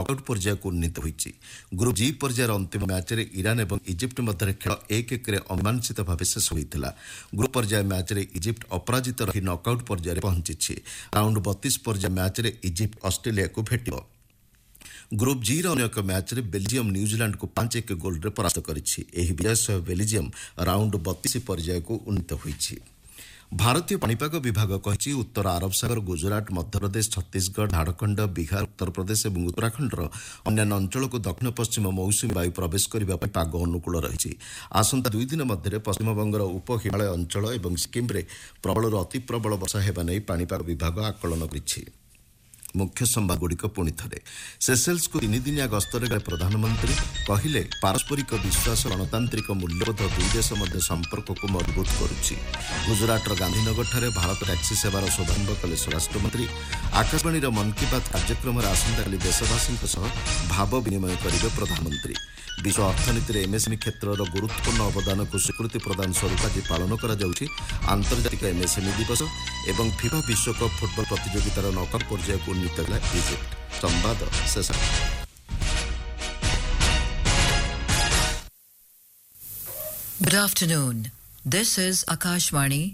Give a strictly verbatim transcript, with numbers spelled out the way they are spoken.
Knockout पर्याय को उन्नीत होईछि। Group जी पर्यायर अंतिम मैच रे ईरान एवं इजिप्ट मध्य खेल एक एक रे अमीमांसित भाव शेष होइथिला। ग्रुप पर्याय मैच रे इजिप्ट अपराजित रही नॉकआउट पर्याय पहुंची। राउंड बत्तीस पर्याय मैच रे इजिप्ट ऑस्ट्रेलिया को भेटिबो। ग्रुप जी रो एक मैच रे बेल्जियम न्यूजीलैंड को पांच एक गोल रे परास्त करिछि। एही विजय सह बेल्जियम राउंड बत्तीस पर्याय को उन्नीत होईछि। भारतीय पाणीपाग विभाग कहिछि उत्तर अरब सागर, गुजरात, मध्यप्रदेश, छत्तीसगढ़, झारखंड, बिहार, उत्तर प्रदेश और उत्तराखंडर अन्य अंचल को दक्षिण पश्चिम मौसुमी वायु प्रवेश करने पाग अनुकूल रही। आसंता दुई दिन मध्य पश्चिमबंगर उप हिमालय अंचल और सिक्किम में प्रबल अति प्रबल वर्षा हेबा नै पाणीपाग विभाग आकलन करिछि। मुख्य संवाद गुड़िक पुणी थे सेसेल्स को तीन दिनिया गस्तरे गए प्रधानमंत्री कहले पारस्परिक विश्वास गणतांत्रिक मूल्यबोध दुई देश मध्य संपर्क को मजबूत करुच्ची। गुजरात गांधीनगर ठारे भारत टैक्सी सेवार शुभारंभ कले स्वराष्ट्र मंत्री। आकाशवाणी मन की बात कार्यक्रम आसंता देशवासी भाव विनिमय करेंगे प्रधानमंत्री। विश्व अर्थनीति में एमएसएमई क्षेत्र गुरुत्वपूर्ण अवदान को स्वीकृति प्रदान स्वरूप आज पालन करा जाउछि आंतर्जातिक एमएसएमई दिवस एवं फिफा विश्वकप फुटबॉल प्रतियोगितार नॉकआउट पर्याय को उन्नीत कला इजिप्ट। संवाद शेष। Good afternoon. This is Akashvani,